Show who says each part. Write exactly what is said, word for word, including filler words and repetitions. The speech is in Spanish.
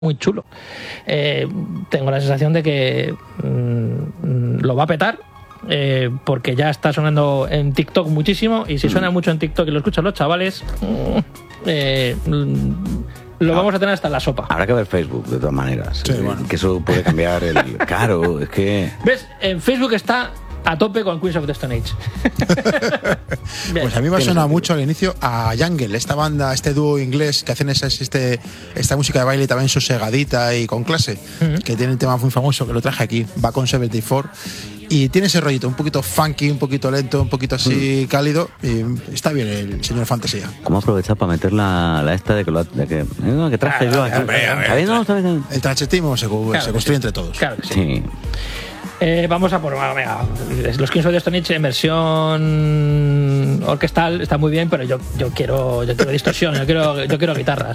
Speaker 1: muy chulo. Eh, tengo la sensación de que mmm, lo va a petar, eh, porque ya está sonando en TikTok muchísimo, y si suena mucho en TikTok y lo escuchan los chavales, eh, lo vamos a tener hasta en la sopa.
Speaker 2: Habrá que ver Facebook, de todas maneras.
Speaker 3: Sí,
Speaker 2: eh,
Speaker 3: bueno.
Speaker 2: Que eso puede cambiar el... Claro, es que...
Speaker 1: ¿Ves? En Facebook está a tope con Queens of the Stone Age.
Speaker 3: Pues a mí me ha sonado mucho al inicio a Jungle, esta banda, este dúo inglés que hacen esa, este, esta música de baile también sosegadita y con clase, uh-huh. que tiene un tema muy famoso que lo traje aquí, va con setenta y cuatro, y tiene ese rollito un poquito funky, un poquito lento, un poquito así mm. cálido, y está bien el señor Fantasía.
Speaker 2: ¿Cómo aprovechar para meter la, la esta de que, lo, de que, eh, que traje ah, yo aquí?
Speaker 3: Hombre, a ver,
Speaker 2: a ver, no, está bien.
Speaker 3: El trachetismo se, claro se construye sí. entre todos.
Speaker 1: Claro que sí.
Speaker 2: sí.
Speaker 1: Eh, vamos a por venga, los Queens of the Stone Age en versión orquestal está muy bien, pero yo, yo quiero yo quiero distorsión, yo quiero yo quiero guitarras.